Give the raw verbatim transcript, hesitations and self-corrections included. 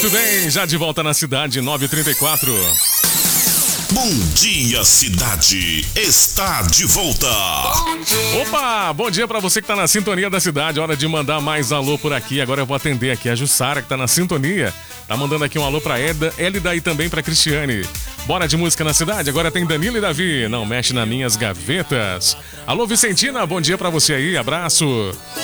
Muito bem, já de volta na cidade, nove e trinta e quatro. Bom dia, cidade. Está de volta. Opa, bom dia pra você que tá na sintonia da cidade. Hora de mandar mais alô por aqui. Agora eu vou atender aqui a Jussara, que tá na sintonia. Tá mandando aqui um alô pra Eda, Elida e também pra Cristiane. Bora de música na cidade? Agora tem Danilo e Davi. Não mexe nas minhas gavetas. Alô, Vicentina, bom dia pra você aí. Abraço.